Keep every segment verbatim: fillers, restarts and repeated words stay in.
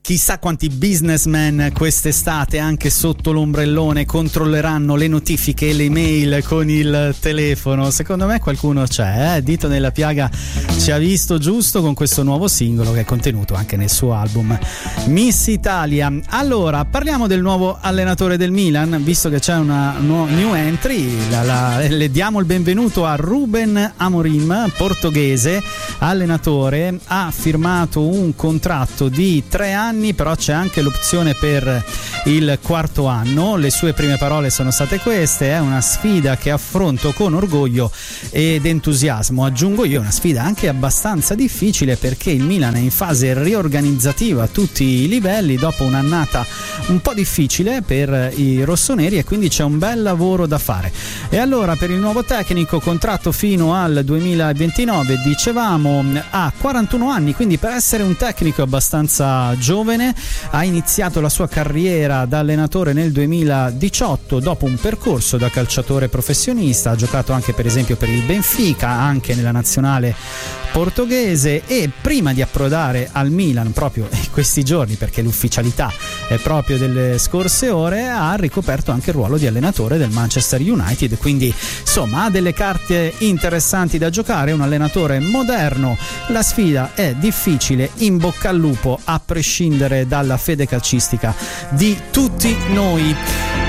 chissà quanti businessmen quest'estate anche sotto l'ombrellone controlleranno le notifiche e le email con il telefono. Secondo me qualcuno c'è, eh? Dito nella piaga ci ha visto giusto con questo nuovo singolo che è contenuto anche nel suo album Miss Italia. Allora, parliamo del nuovo allenatore del Milan, visto che c'è una no, new entry, la, la, le diamo il benvenuto a Ruben Amorim, portoghese, allenatore, ha firmato un contratto di tre anni, però c'è anche l'opzione per il quarto anno. Le sue prime parole sono state queste: è una sfida che affronto con orgoglio ed entusiasmo. Aggiungo io, una sfida anche abbastanza difficile perché il Milan è in fase riorganizzativa a tutti i livelli dopo un'annata un po' difficile per i rossoneri e quindi c'è un bel lavoro da fare. E allora, per il nuovo tecnico, contratto fino al duemilaventinove, dicevamo, ha quarantuno anni, quindi per essere un tecnico abbastanza giovane. Ha iniziato la sua carriera da allenatore nel duemiladiciotto dopo un percorso da calciatore professionista. Ha giocato anche per esempio per il Benfica, anche nella nazionale portoghese, e prima di approdare al Milan proprio in questi giorni, perché l'ufficialità è proprio delle scorse ore, ha ricoperto anche il ruolo di allenatore del Manchester United, quindi insomma ha delle carte interessanti da giocare. Un allenatore moderno, la sfida è difficile, in bocca al lupo a prescindere dalla fede calcistica di tutti noi.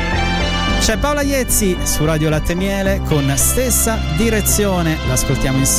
C'è Paola Iezzi su Radio Latte e Miele con Stessa Direzione, l'ascoltiamo insieme.